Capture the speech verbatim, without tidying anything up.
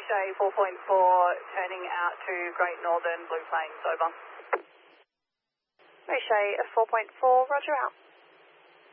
Shay four point four, turning out to Great Northern Blue Plains, over. Shay four point four, roger out.